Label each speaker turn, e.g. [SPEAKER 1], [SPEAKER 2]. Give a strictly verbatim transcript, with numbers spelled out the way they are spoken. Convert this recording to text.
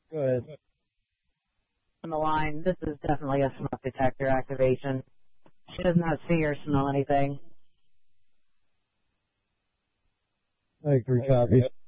[SPEAKER 1] Go ahead.
[SPEAKER 2] On the line, this is definitely a smoke detector activation. She does not see or smell anything.
[SPEAKER 1] I agree, copy.